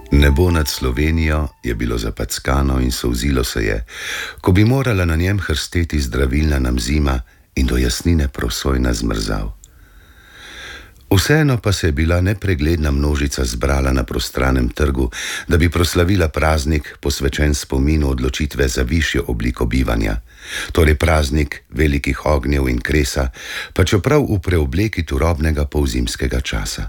Nebo nad Slovenijo je bilo zapackano in solzilo se je, ko bi morala na njem hrsteti zdravilna nam zima in do jasnine prosojna zmrzav. Vseeno pa se je bila nepregledna množica zbrala na prostranem trgu, da bi proslavila praznik, posvečen spominu odločitve za višjo obliko bivanja, torej praznik velikih ognjev in kresa, pa čeprav v preobleki turobnega polzimskega časa.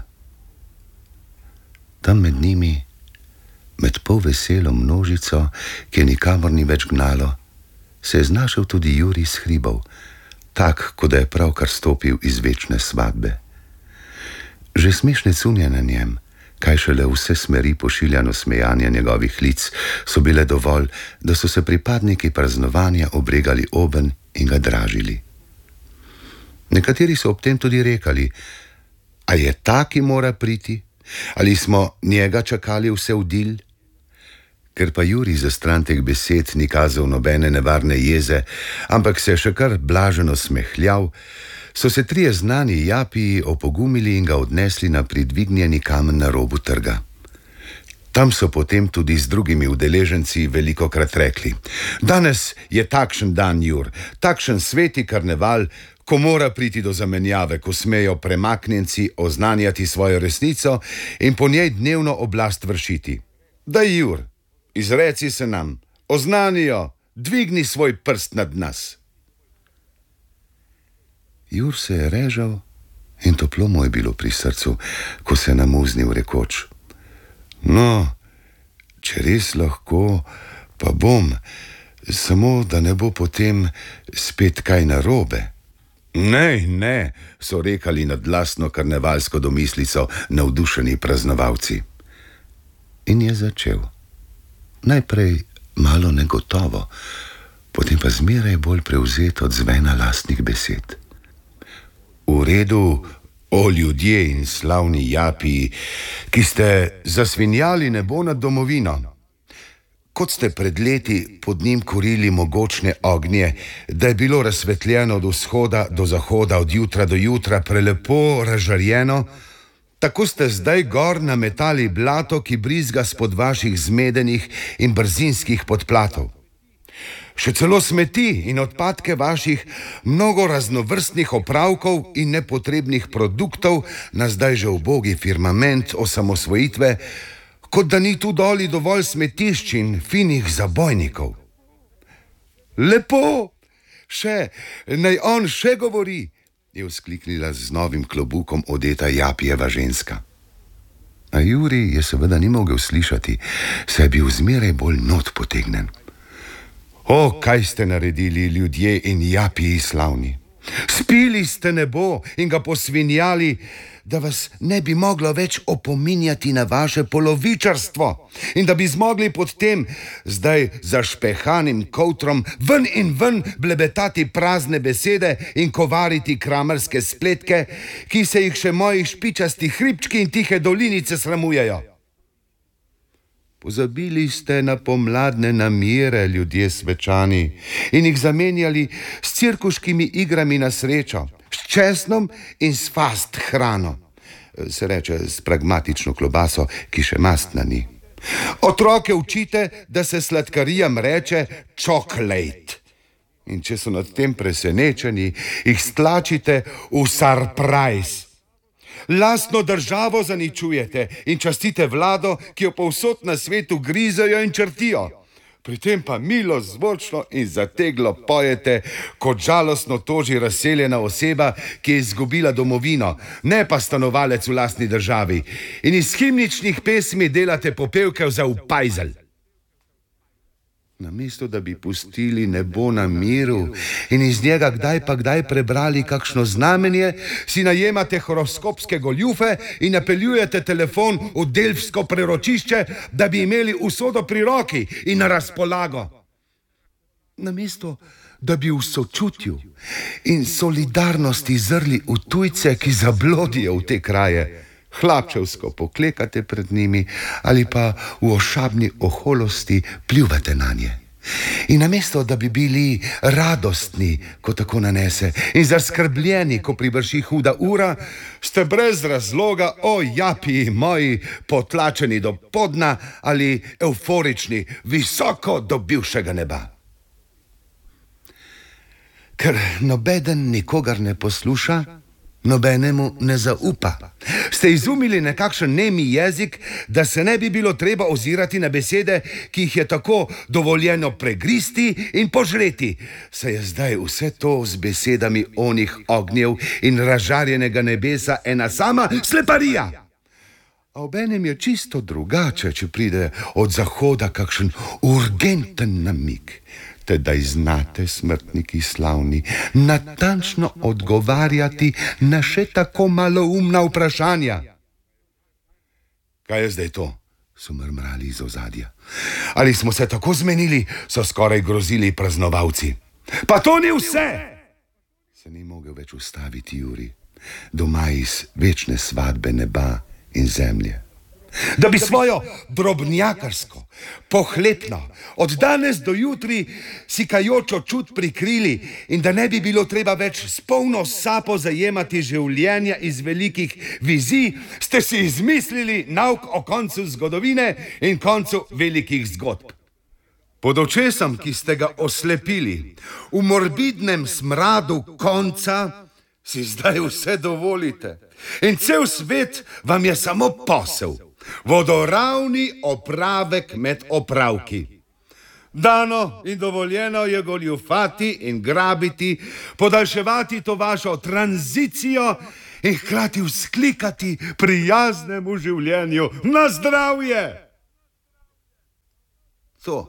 Tam med njimi, med polveselo množico, ki je nikamor ni več gnalo, se je znašel tudi Jurij s hribov, tak, kot da je pravkar stopil iz večne svatbe. Že smešne cunje na njem, kaj šele vse smeri pošiljano smejanje njegovih lic, so bile dovolj, da so se pripadniki praznovanja obregali oben in ga dražili. Nekateri so ob tem tudi rekali, a je ta, ki mora priti, ali smo njega čakali vse v dilj? Ker pa Jurij za stran teh besed ni kazal nobene nevarne jeze, ampak se je še kar blaženo smehljal, so se trije znani Japiji opogumili in ga odnesli na pridvignjeni kamen na robu trga. Tam so potem tudi z drugimi udeleženci velikokrat rekli: danes je takšen dan, Jur, takšen sveti karneval, ko mora priti do zamenjave, ko smejo premaknjenci oznanjati svojo resnico in po njej dnevno oblast vršiti. Daj, Jur, izreci se nam, oznanijo, dvigni svoj prst nad nas. Jur se je režal in toplo mu je bilo pri srcu, ko se je namuznil rekoč: no, če res lahko, pa bom, samo da ne bo potem spet kaj narobe. Ne, so rekali nad lastno karnevalsko domislico navdušeni praznovalci. In je začel. Najprej malo negotovo, potem pa zmeraj bolj prevzet od zvena lastnih besed. V redu, o ljudje in slavni Japiji, ki ste zasvinjali nebo nad domovino. Kot ste pred leti pod njim kurili mogočne ognje, da je bilo razsvetljeno od vzhoda do zahoda, od jutra do jutra, prelepo razžarjeno, tako ste zdaj gor nametali blato, ki brizga spod vaših zmedenih in brzinskih podplatov. Še celo smeti in odpadke vaših mnogo raznovrstnih opravkov in nepotrebnih produktov na zdaj že ubogi firmament osamosvojitve, kot da ni tu doli dovolj smetišč in finih zabojnikov. Lepo, naj on še govori, je vzkliknila z novim klobukom odeta Japijeva ženska. A Jurij je seveda ni mogel slišati, saj je bil zmeraj bolj not potegnen. O, kaj ste naredili, ljudje in Japiji slavni! Spili ste nebo in ga posvinjali, da vas ne bi moglo več opominjati na vaše polovičarstvo in da bi zmogli pod tem, zdaj zašpehanim kovtrom, ven in ven blebetati prazne besede in kovariti kramarske spletke, ki se jih še moji špičasti hribčki in tihe dolinice sramujejo. Pozabili ste na pomladne namere, ljudje svečani, in jih zamenjali s cirkuškimi igrami na srečo, s česnom in s fast hrano. Se reče s pragmatično klobaso, ki še mastna ni. Otroke učite, da se sladkarijam reče chocolate. In če so nad tem presenečeni, jih stlačite v surprise. Lastno državo zaničujete in častite vlado, ki jo povsod na svetu grizajo in črtijo. Pri tem pa milo, zvočno in zateglo pojete, kot žalostno toži razseljena oseba, ki je izgubila domovino, ne pa stanovalec v lastni državi. In iz himničnih pesmi delate popevke za upajzel. Namesto, da bi pustili nebo na miru in iz njega kdaj pa kdaj prebrali kakšno znamenje, si najemate horoskopske goljufe in napeljujete telefon v delfsko preročišče, da bi imeli usodo pri roki in na razpolago. Namesto, da bi v sočutju in solidarnosti zrli v tujce, ki zablodijo v te kraje, hlapčevsko poklekate pred njimi ali pa v ošabni oholosti pljuvate na nje. In namesto, da bi bili radostni, ko tako nanese, in zaskrbljeni, ko privrši huda ura, ste brez razloga, o japi moji, potlačeni do podna ali euforični, visoko do bivšega neba. Ker nobeden nikogar ne posluša, nobenemu ne zaupa. Ste izumili nekakšen nemi jezik, da se ne bi bilo treba ozirati na besede, ki jih je tako dovoljeno pregristi in požreti. Se je zdaj vse to z besedami onih ognjev in razžarjenega nebesa ena sama sleparija. A obenem je čisto drugače, če pride od zahoda kakšen urgenten namig. Tedaj znate, smrtniki slavni, natančno odgovarjati na še tako maloumna vprašanja. Kaj je zdaj to? So mrmrali iz ozadja. Ali smo se tako zmenili, so skoraj grozili praznovalci. Pa to ni vse! Se ni mogel več ustaviti Juri, doma iz večne svadbe neba in zemlje. Da bi svojo drobnjakarsko, pohlepno, od danes do jutri sikajočo čut prikrili in da ne bi bilo treba več s polno sapo zajemati življenja iz velikih vizij, ste si izmislili nauk o koncu zgodovine in koncu velikih zgodb. Pod očesom, ki ste ga oslepili, v morbidnem smradu konca, si zdaj vse dovolite. In cel svet vam je samo posel. Vodoravni opravek med opravki. Dano in dovoljeno je goljufati in grabiti, podaljševati to vašo tranzicijo in hkrati vzklikati prijaznemu življenju na zdravje. To.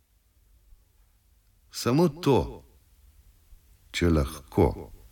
Samo to, če lahko,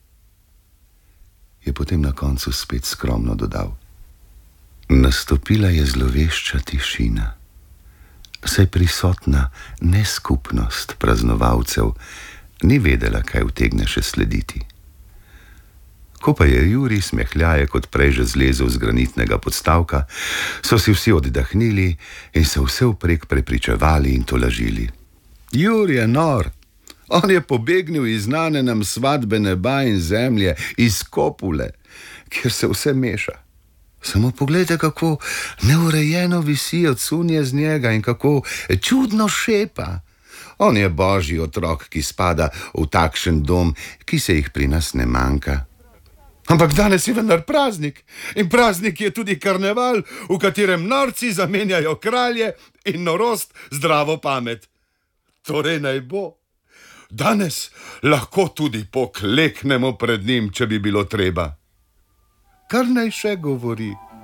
je potem na koncu spet skromno dodal. Nastopila je zlovešča tišina, saj prisotna neskupnost praznovalcev ni vedela, kaj utegne še slediti. Ko pa je Juri smehljaje kot prej že zlezel z granitnega podstavka, so si vsi oddahnili in se vse vprek prepričevali in tolažili. Juri je nor. On je pobegnil iz znane nam svadbe neba in zemlje, iz kopule, kjer se vse meša. Samo poglejte, kako neurejeno visi odsunje z njega in kako čudno šepa. On je božji otrok, ki spada v takšen dom, ki se jih pri nas ne manjka. Ampak danes je vendar praznik in praznik je tudi karneval, v katerem norci zamenjajo kralje in norost zdravo pamet. Torej naj bo. Danes lahko tudi pokleknemo pred njim, če bi bilo treba. Kar naj še govori.